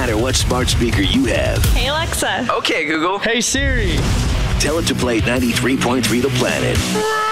matter what smart speaker you have. Hey, Alexa. Okay, Google. Hey, Siri. Tell it to play 93.3 The Planet.